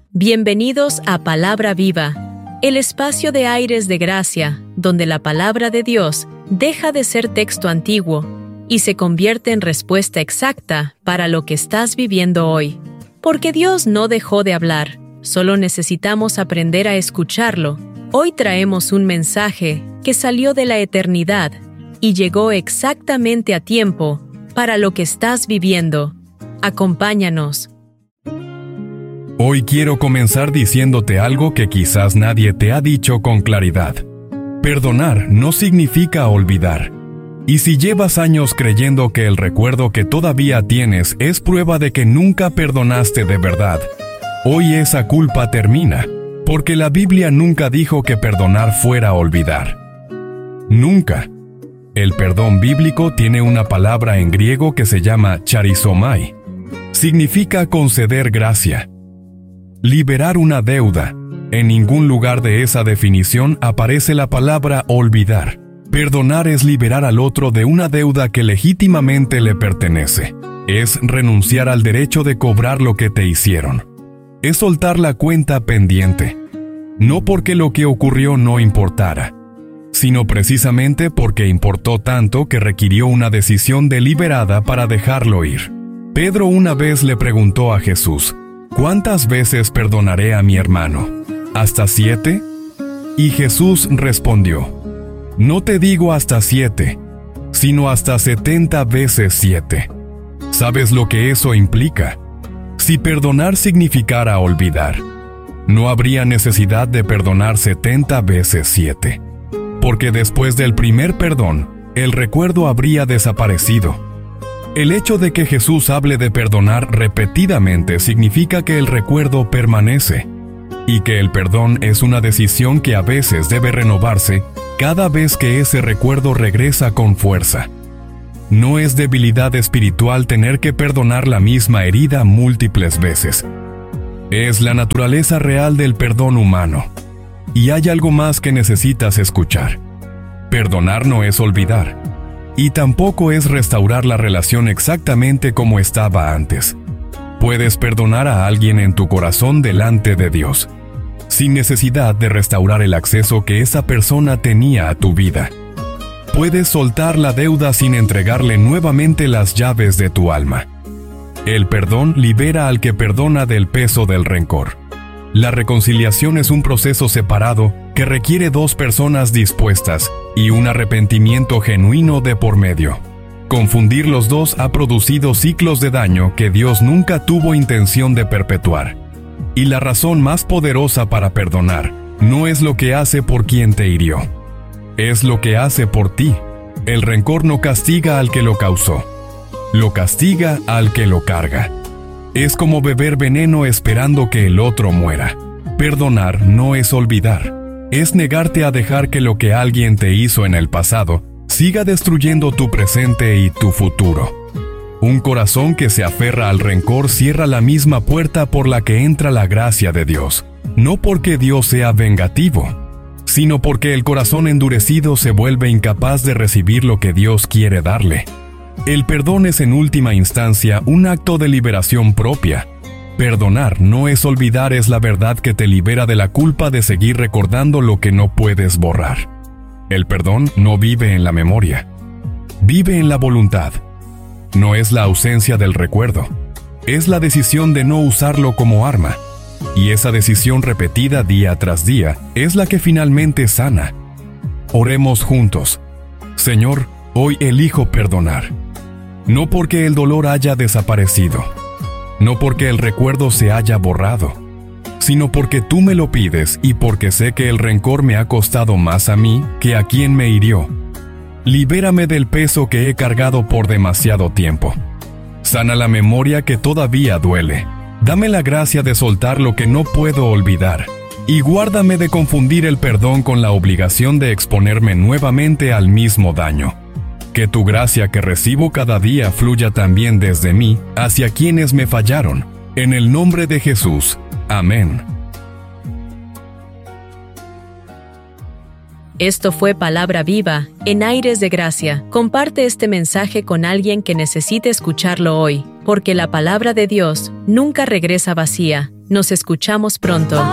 Bienvenidos a Palabra Viva, el espacio de aires de gracia, donde la palabra de Dios deja de ser texto antiguo y se convierte en respuesta exacta para lo que estás viviendo hoy. Porque Dios no dejó de hablar, solo necesitamos aprender a escucharlo. Hoy traemos un mensaje que salió de la eternidad y llegó exactamente a tiempo para lo que estás viviendo. Acompáñanos. Hoy quiero comenzar diciéndote algo que quizás nadie te ha dicho con claridad. Perdonar no significa olvidar. Y si llevas años creyendo que el recuerdo que todavía tienes es prueba de que nunca perdonaste de verdad, hoy esa culpa termina, porque la Biblia nunca dijo que perdonar fuera olvidar. Nunca. El perdón bíblico tiene una palabra en griego que se llama charizomai. Significa conceder gracia. Liberar una deuda. En ningún lugar de esa definición aparece la palabra olvidar. Perdonar es liberar al otro de una deuda que legítimamente le pertenece. Es renunciar al derecho de cobrar lo que te hicieron. Es soltar la cuenta pendiente. No porque lo que ocurrió no importara, sino precisamente porque importó tanto que requirió una decisión deliberada para dejarlo ir. Pedro una vez le preguntó a Jesús: ¿cuántas veces perdonaré a mi hermano? ¿Hasta 7? Y Jesús respondió: no te digo hasta 7, sino hasta 70 veces 7. ¿Sabes lo que eso implica? Si perdonar significara olvidar, no habría necesidad de perdonar 70 veces 7. Porque después del primer perdón, el recuerdo habría desaparecido. El hecho de que Jesús hable de perdonar repetidamente significa que el recuerdo permanece, y que el perdón es una decisión que a veces debe renovarse cada vez que ese recuerdo regresa con fuerza. No es debilidad espiritual tener que perdonar la misma herida múltiples veces. Es la naturaleza real del perdón humano. Y hay algo más que necesitas escuchar. Perdonar no es olvidar. Y tampoco es restaurar la relación exactamente como estaba antes. Puedes perdonar a alguien en tu corazón delante de Dios, sin necesidad de restaurar el acceso que esa persona tenía a tu vida. Puedes soltar la deuda sin entregarle nuevamente las llaves de tu alma. El perdón libera al que perdona del peso del rencor. La reconciliación es un proceso separado que requiere dos personas dispuestas y un arrepentimiento genuino de por medio. Confundir los dos ha producido ciclos de daño que Dios nunca tuvo intención de perpetuar. Y la razón más poderosa para perdonar no es lo que hace por quien te hirió, es lo que hace por ti. El rencor no castiga al que lo causó, lo castiga al que lo carga. Es como beber veneno esperando que el otro muera. Perdonar no es olvidar, es negarte a dejar que lo que alguien te hizo en el pasado siga destruyendo tu presente y tu futuro. Un corazón que se aferra al rencor cierra la misma puerta por la que entra la gracia de Dios, no porque Dios sea vengativo, sino porque el corazón endurecido se vuelve incapaz de recibir lo que Dios quiere darle. El perdón es en última instancia un acto de liberación propia. Perdonar no es olvidar, es la verdad que te libera de la culpa de seguir recordando lo que no puedes borrar. El perdón no vive en la memoria, vive en la voluntad. No es la ausencia del recuerdo, es la decisión de no usarlo como arma. Y esa decisión repetida día tras día es la que finalmente sana. Oremos juntos. Señor, hoy elijo perdonar. No porque el dolor haya desaparecido, no porque el recuerdo se haya borrado, sino porque tú me lo pides y porque sé que el rencor me ha costado más a mí que a quien me hirió. Libérame del peso que he cargado por demasiado tiempo. Sana la memoria que todavía duele. Dame la gracia de soltar lo que no puedo olvidar. Y guárdame de confundir el perdón con la obligación de exponerme nuevamente al mismo daño. Que tu gracia que recibo cada día fluya también desde mí hacia quienes me fallaron. En el nombre de Jesús. Amén. Esto fue Palabra Viva, en Aires de Gracia. Comparte este mensaje con alguien que necesite escucharlo hoy, porque la palabra de Dios nunca regresa vacía. Nos escuchamos pronto.